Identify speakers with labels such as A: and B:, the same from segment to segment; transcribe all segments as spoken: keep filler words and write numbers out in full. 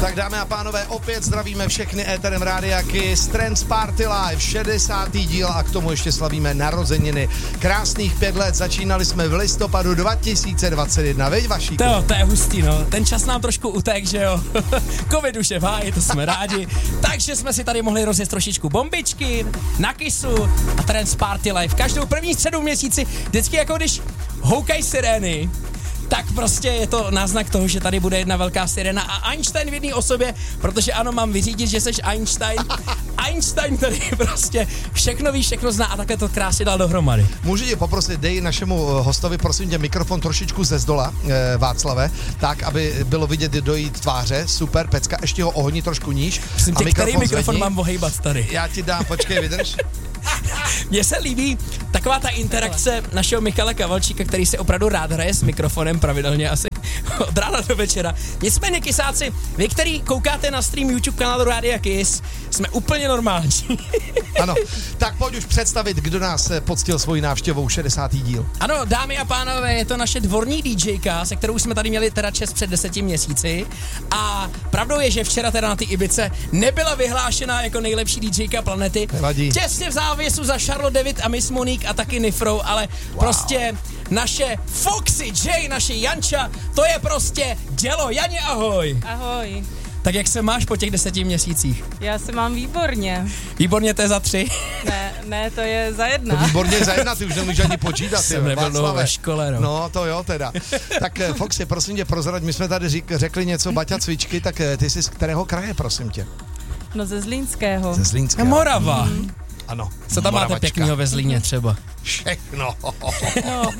A: Tak dámy a pánové, opět zdravíme všechny éterem Rádia Kiss, Trance Party Live, šedesátý díl a k tomu ještě slavíme narozeniny. Krásných pět let, začínali jsme v listopadu dva tisíce dvacet jedna, veď Vašíku?
B: To, to je hustý, no. Ten čas nám trošku utek, že jo. Covid už je v háji, to jsme rádi. Takže jsme si tady mohli rozjet trošičku bombičky na Kissu a Trance Party Live. Každou první středu v měsíci, vždycky jako když houkají sirény, tak prostě je to náznak toho, že tady bude jedna velká sirena a Einstein v jedné osobě, protože ano, mám vyřídit, že seš Einstein. Einstein tady prostě všechno ví, všechno zná a také to krásně dal dohromady.
A: Můžu tě poprosit, dej našemu hostovi, prosím tě, mikrofon trošičku ze zdola, eh, Václave, tak, aby bylo vidět dojít tváře, super, pecka, ještě ho ohni trošku níž.
B: Prosím tě,
A: mikrofon
B: který mikrofon
A: zvedni.
B: mám ohejbat tady?
A: Já ti dám, počkej, vydrž.
B: Mně se líbí taková ta interakce našeho Michala Kavalčíka, který se opravdu rád hraje s mikrofonem pravidelně asi od rána do večera. Nicméně, kysáci, vy, který koukáte na stream YouTube kanálu Rádia Kiss, jsme úplně normální.
A: Ano, tak pojď už představit, kdo nás poctil svojí návštěvou šedesátý díl.
B: Ano, dámy a pánové, je to naše dvorní DJka, se kterou jsme tady měli teda čest před deseti měsíci. A pravdou je, že včera teda na ty Ibice nebyla vyhlášena jako nejlepší DJka planety.
A: Nevadí.
B: Těsně v závěsu za Charlotte David a Miss Monique a taky Nifrou, ale wow. Prostě naše Foxy J, naše Janča, to je prostě dělo. Janě, ahoj.
C: Ahoj.
B: Tak jak se máš po těch deseti měsících?
C: Já se mám výborně.
B: Výborně, to je za tři?
C: Ne, ne, to je za jedna.
A: To výborně za jedna, ty už nemůžeš ani počítat.
B: Jsem nebyl dlouho ve škole, no.
A: No, to jo teda. Tak Foxy, prosím tě, prozrať, my jsme tady řík, řekli něco Baťa Cvičky, tak ty jsi z kterého kraje, prosím tě?
C: No ze Zlínského.
A: Ze Zlínského.
B: Morava. Mm.
A: Ano.
B: Co tam
A: Moravačka.
B: máte pěknýho ve Zlíně třeba?
A: Všechno.
C: No.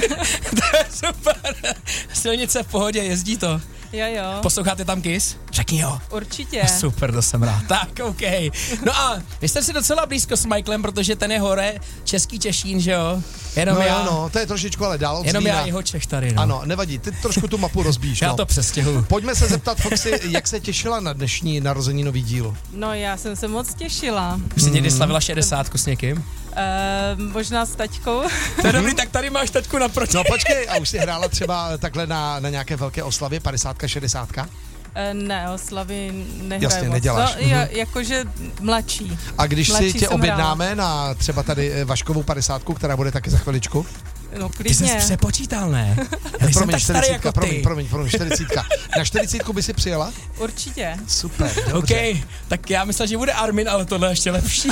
B: To je super. Silnice v pohodě, jezdí to.
C: Jo, jo.
B: Posloucháte tam Kiss? Řekni jo.
C: Určitě.
B: Super, to jsem rád. Tak, OK. No a vy jste si docela blízko s Michaelem, protože ten je hore, Český Těšín, že jo? Jenom
A: no
B: já.
A: jo, no, to je trošičku ale dál od
B: Jenom
A: Zlína.
B: já jeho Čech tady, no.
A: Ano, nevadí, ty trošku tu mapu rozbíjíš.
B: Já
A: no.
B: to přestěhuju.
A: Pojďme se zeptat, Foxy, jak se těšila na dnešní narozeninový díl?
C: No já jsem se moc těšila.
B: Už jsi někdy slavila šedesátku s někým?
C: Uh, možná s taťkou.
B: To je dobrý, tak tady máš taťku naproti.
A: No počkej, a už jsi hrála třeba takhle na, na nějaké velké oslavě, padesátka, šedesátka?
C: Uh, ne, oslavy nehraju.
A: Jasně, neděláš.
C: No, jo, jakože mladší.
A: A když
C: mladší
A: si tě
C: jsem
A: objednáme
C: hrála.
A: na třeba tady Vaškovou padesátku, která bude taky za chviličku?
C: No
B: Ty jsi
C: klidně.
B: přepočítal, ne? Já jsem tak starý jako ty.
A: promiň, promiň, promiň, čtyřicítka. Na čtyřicítku by si přijela?
C: Určitě.
A: Super, dobře.
B: OK, tak já myslel, že bude Armin, ale tohle je ještě lepší.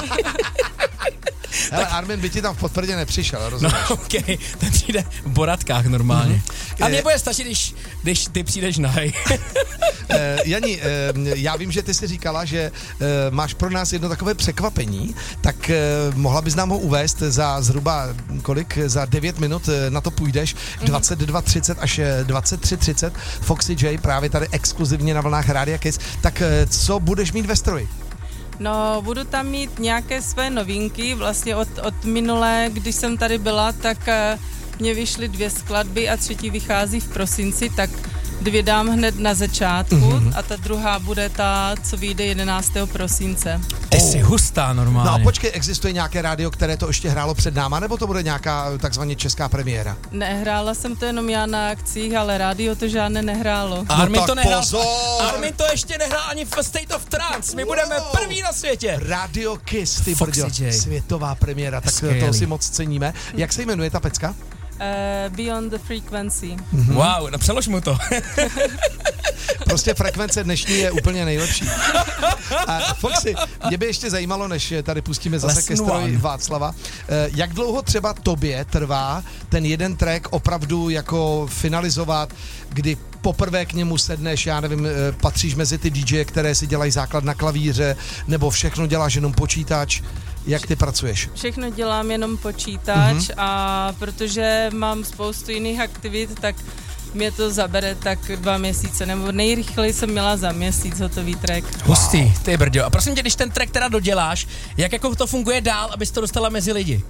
A: Hele, Armin by ti tam v potvrdě nepřišel,
B: No,
A: rozumíš?
B: OK, ten přijde v boratkách normálně.
A: Mm-hmm.
B: A mě bude stačit, když, když ty přijdeš nahej.
A: eh, Jani, eh, já vím, že ty jsi říkala, že eh, máš pro nás jedno takové překvapení, tak eh, mohla bys nám ho uvést za zhruba kolik, za devět minut eh, na to půjdeš, mm-hmm. dvacet dva třicet až dvacet tři třicet, Foxy J právě tady exkluzivně na vlnách Rádia Kiss, tak eh, co budeš mít ve stroji?
C: No, budu tam mít nějaké své novinky, vlastně od, od minulé, když jsem tady byla, tak uh, mě vyšly dvě skladby a třetí vychází v prosinci, tak dvě dám hned na začátku mm-hmm. a ta druhá bude ta, co vyjde jedenáctého prosince.
B: Ty jsi hustá normálně.
A: No a počkej, existuje nějaké rádio, které to ještě hrálo před náma, nebo to bude nějaká takzvaně česká premiéra?
C: Nehrála jsem to jenom já na akcích, ale rádio to žádné nehrálo.
B: A Armin
A: no
B: to nehrál.
A: pozor.
B: Armin to ještě nehrál ani v State of Trance. My budeme
A: Wow.
B: první na světě.
A: Radio Kiss, ty
B: Foxy
A: brďo,
B: J.
A: světová premiéra, tak
B: Skvělý.
A: toho si moc ceníme. Jak se jmenuje ta pecka?
C: Uh, Beyond the Frequency.
B: Mm-hmm. Wow, no přelož mu to.
A: Prostě frekvence dnešní je úplně nejlepší. A Foxy, mě by ještě zajímalo, než tady pustíme zase
B: Lesson
A: ke stroji
B: one.
A: Václava, jak dlouho třeba tobě trvá ten jeden track opravdu jako finalizovat, kdy poprvé k němu sedneš, já nevím, patříš mezi ty dý džeje, které si dělají základ na klavíře, nebo všechno děláš jenom počítač. Jak ty pracuješ?
C: Všechno dělám jenom počítač
A: Mhm.
C: a protože mám spoustu jiných aktivit, tak mě to zabere tak dva měsíce, nebo nejrychleji jsem měla za měsíc hotový track.
B: Hustý, ty brďo. A prosím tě, když ten track teda doděláš, jak jako to funguje dál, abys to dostala mezi lidi?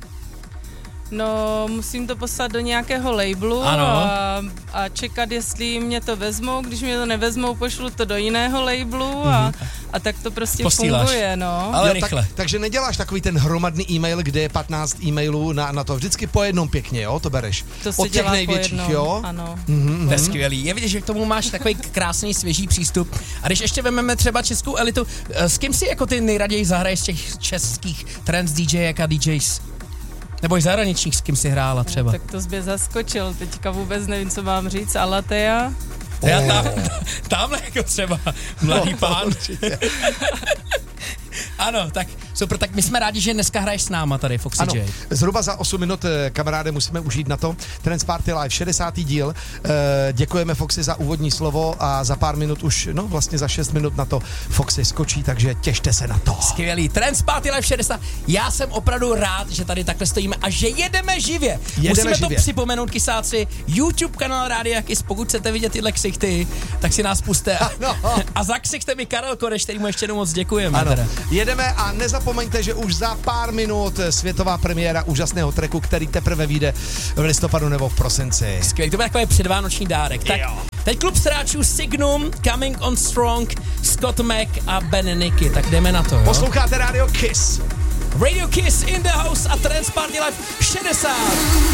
C: No, musím to poslat do nějakého labelu a, a čekat, jestli mě to vezmou. Když mě to nevezmou, pošlu to do jiného labelu a, a tak to prostě
B: Posíláš.
C: funguje, no.
B: Ale
A: Jo,
B: rychle.
A: Tak, takže neděláš takový ten hromadný e-mail, kde je patnáct e-mailů na, na to. Vždycky po jednom pěkně, jo, to bereš.
C: To se
A: Od těch
C: dělá po
A: největších,
C: jednom,
A: jo?
C: ano.
A: Mm-hmm.
B: To je skvělý. Je vidět, že k tomu máš takový krásný, svěží přístup. A když ještě vezmeme třeba českou elitu, s kým si jako ty nejraději zahraješ z těch českých trance DJek a D Js? Nebo i zahraničních, s kým si hrála třeba?
C: Tak to jsi mě zaskočil, teďka vůbec nevím, co mám říct, Alatea.
B: Já tam, tamhle jako třeba mladý
A: No,
B: pán.
A: určitě.
B: Ano, tak super, tak my jsme rádi, že dneska hraješ s náma tady, Foxy
A: Ano,
B: J.
A: zhruba za osm minut, eh, kamaráde, musíme užít na to. Trance Party Live, šedesátý díl. Eh, děkujeme Foxy za úvodní slovo a za pár minut už, no vlastně za šest minut na to Foxy skočí, takže těšte se na to.
B: Skvělý, Trance Party Live šedesát. Já jsem opravdu rád, že tady takhle stojíme a že jedeme živě.
A: Jedeme
B: Musíme
A: živě.
B: to připomenout, kysáci, YouTube kanál Rádia Kiss, pokud chcete vidět tyhle ksichty, tak si nás puste.
A: Ano.
B: A za ksichtem i Karel Koreš, který mu ještě jednou moc děkujeme.
A: Ano,
B: Teda.
A: jedeme a nezapomeňte, že už za pár minut světová premiéra úžasného tracku, který teprve vyjde v listopadu nebo v prosinci.
B: Skvělý, to bude takový předvánoční dárek. Tak
A: Jo.
B: teď klub sráčů Signum, Coming on Strong, Scott Mac a Ben Nicky, tak jdeme na to, jo?
A: Posloucháte Radio Kiss.
B: Radio Kiss in the house a Trance Party Live šedesát.